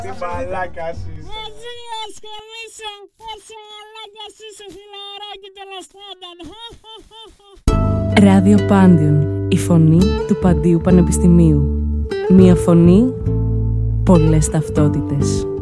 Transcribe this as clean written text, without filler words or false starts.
Τι μαλάκας είσαι. Εσύ ασχολείσαι. Εσύ μαλάκας είσαι, φιλαράκι, τέλος πάντων. Ράδιο Πάντιον, η φωνή του Παντίου Πανεπιστημίου. Μία φωνή, πολλές ταυτότητες.